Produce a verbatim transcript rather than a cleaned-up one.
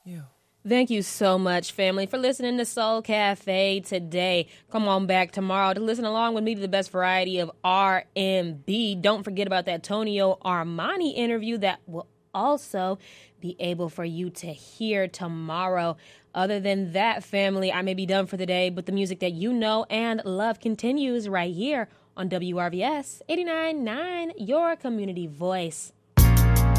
you. Thank you so much, family, for listening to Soul Cafe today. Come on back tomorrow to listen along with me to the best variety of R and B. Don't forget about that Tonio Armani interview that will also be able for you to hear tomorrow. Other than that, family, I may be done for the day, but the music that you know and love continues right here on W R V S eighty-nine point nine, your community voice.